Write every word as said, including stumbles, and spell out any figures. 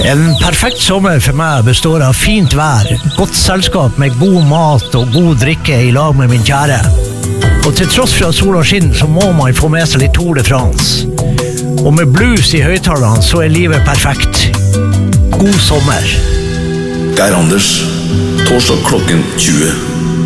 En perfekt sommer for meg består av fint vær, godt selskap med god mat og god drikke i lag med min kjære. Og til tross for at sola skinner, så må man få med seg litt Tour de France. Og med blues i høyttalerne, så er livet perfekt. God sommer. Geir Anders, torsdag klokken tjue.